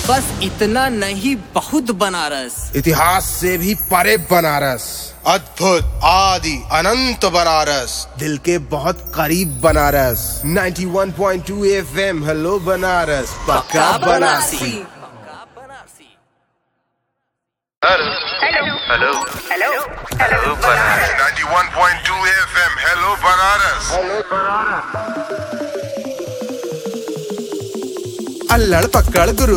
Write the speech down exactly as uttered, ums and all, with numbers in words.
बस इतना नहीं, बहुत बनारस। इतिहास से भी परे बनारस, अद्भुत आदि अनंत बनारस, दिल के बहुत करीब बनारस। इक्यानवे पॉइंट दो एफएम हेलो बनारस, पक्का Banarasi. Hello hello hello hello Banaras. इक्यानवे पॉइंट दो एफएम हेलो बनारस। अल्लड़ पक्कड़ गुरु